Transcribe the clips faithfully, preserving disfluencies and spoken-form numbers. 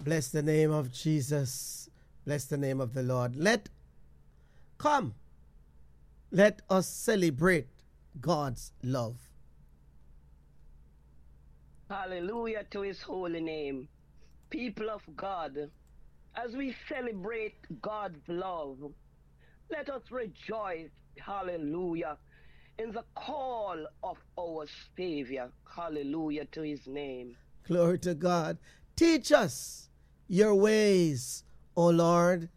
Bless the name of Jesus. Bless the name of the Lord. Let come. Let us celebrate God's love. Hallelujah to his holy name. People of God, as we celebrate God's love, let us rejoice, hallelujah, in the call of our Savior. Hallelujah to his name. Glory to God. Teach us your ways, O Lord.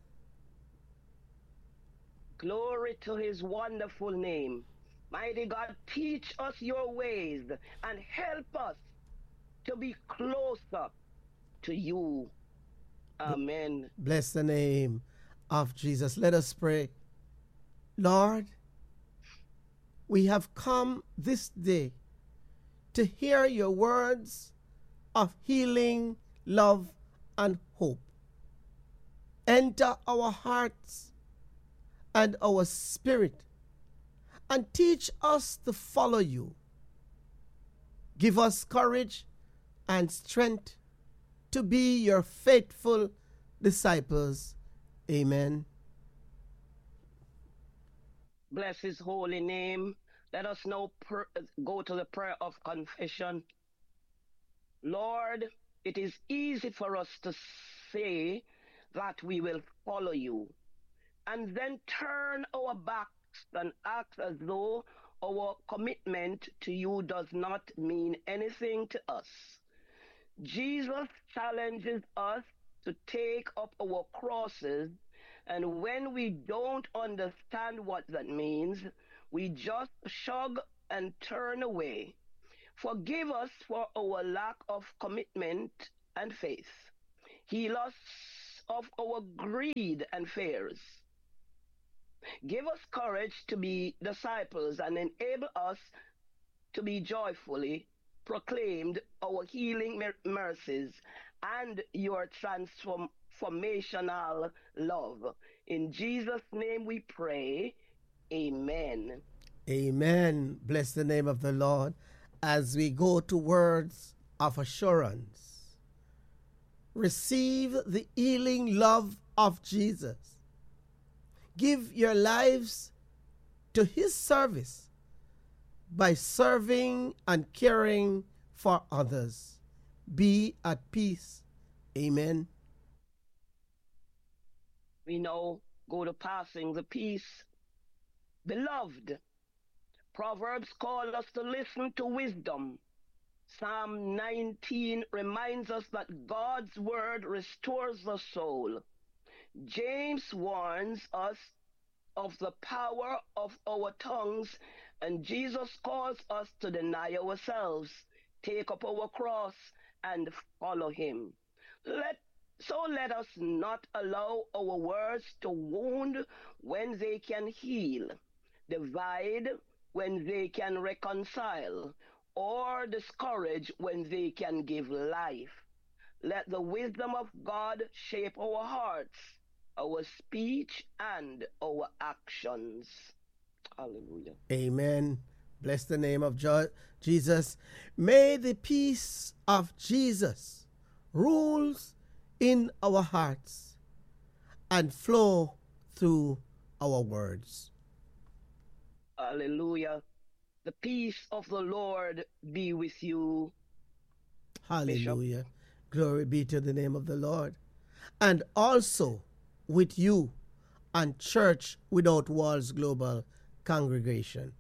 Glory to his wonderful name. Mighty God, teach us your ways and help us to be closer to you. Amen. Bless the name of Jesus. Let us pray. Lord, we have come this day to hear your words of healing, love, and hope. Enter our hearts and our spirit and teach us to follow you. Give us courage and strength to be your faithful disciples. Amen. Bless his holy name. Let us now pr- go to the prayer of confession. Lord, it is easy for us to say that we will follow you and then turn our backs and act as though our commitment to you does not mean anything to us. Jesus challenges us to take up our crosses, and when we don't understand what that means, we just shrug and turn away. Forgive us for our lack of commitment and faith. Heal us of our greed and fears. Give us courage to be disciples and enable us to be joyfully proclaimed our healing mercies and your transformational love. In Jesus' name we pray. Amen. Amen. Bless the name of the Lord. As we go to words of assurance, receive the healing love of Jesus. Give your lives to his service by serving and caring for others. Be at peace. Amen. We now go to passing the peace. Beloved, Proverbs call us to listen to wisdom. Psalm nineteen reminds us that God's word restores the soul. James warns us of the power of our tongues, and Jesus calls us to deny ourselves, take up our cross, and follow him. Let So let us not allow our words to wound when they can heal, divide when they can reconcile, or discourage when they can give life. Let the wisdom of God shape our hearts, our speech, and our actions. Hallelujah. Amen. Bless the name of Jesus. May the peace of Jesus rules in our hearts and flow through our words. Hallelujah. The peace of the Lord be with you. Hallelujah. Bishop. Glory be to the name of the Lord. And also with you and Church Without Walls Global Congregation.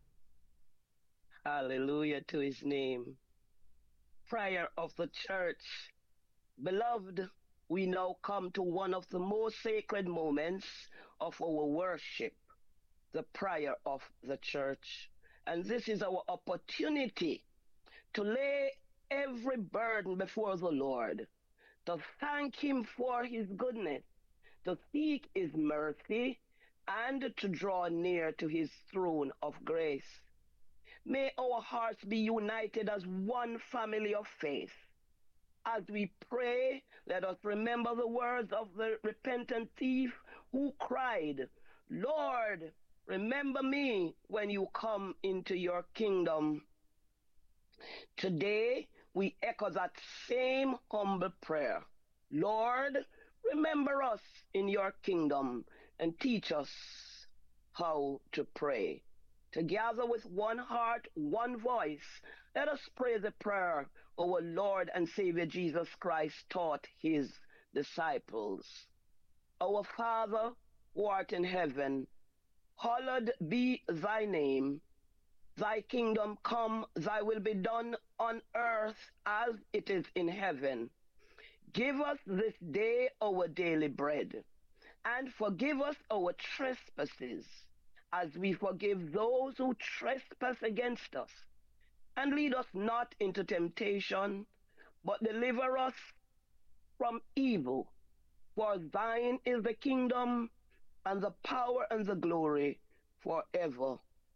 Hallelujah to his name. Prayer of the church. Beloved, we now come to one of the most sacred moments of our worship, the prayer of the church. And this is our opportunity to lay every burden before the Lord, to thank him for his goodness, to seek his mercy, and to draw near to his throne of grace. May our hearts be united as one family of faith. As we pray, let us remember the words of the repentant thief who cried, Lord, remember me when you come into your kingdom. Today, we echo that same humble prayer. Lord, remember us in your kingdom and teach us how to pray. Together with one heart, one voice, let us pray the prayer our Lord and Savior Jesus Christ taught his disciples. Our Father, who art in heaven, hallowed be thy name. Thy kingdom come, thy will be done on earth as it is in heaven. Give us this day our daily bread, and forgive us our trespasses, as we forgive those who trespass against us. And lead us not into temptation, but deliver us from evil. For thine is the kingdom, and the power, and the glory forever.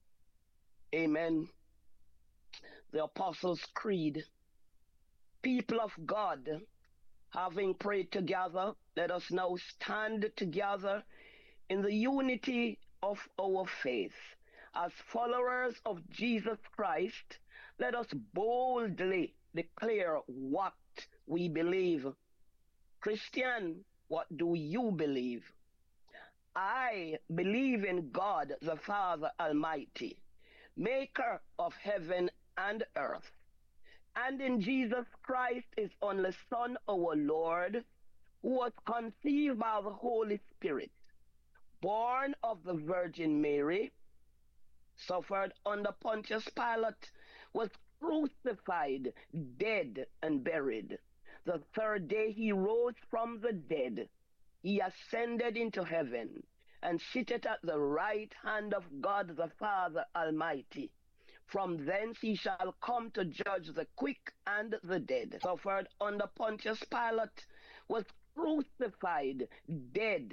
Amen. The Apostles' Creed. People of God, having prayed together, let us now stand together in the unity of our faith. As followers of Jesus Christ, let us boldly declare what we believe. Christian, what do you believe? I believe in God the Father Almighty, maker of heaven and earth, and in Jesus Christ, his only Son, our Lord, who was conceived by the Holy Spirit, born of the Virgin Mary, suffered under Pontius Pilate, was crucified, dead, and buried. The third day he rose from the dead. He ascended into heaven and sitteth at the right hand of God the Father Almighty. From thence he shall come to judge the quick and the dead. Suffered under Pontius Pilate, was crucified, dead,